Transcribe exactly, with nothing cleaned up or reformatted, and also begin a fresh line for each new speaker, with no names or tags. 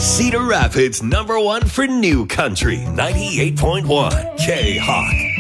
Cedar Rapids number one for new country, ninety-eight point one K Hawk.